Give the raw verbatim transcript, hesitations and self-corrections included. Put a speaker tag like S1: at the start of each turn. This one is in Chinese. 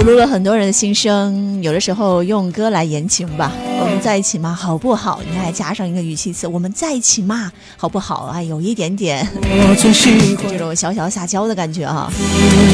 S1: 露了很多人的心声，有的时候用歌来言情吧。我们在一起吗？好不好？你还加上一个语气词，我们在一起吗？好不好啊？有一点点这种小小撒娇的感觉啊。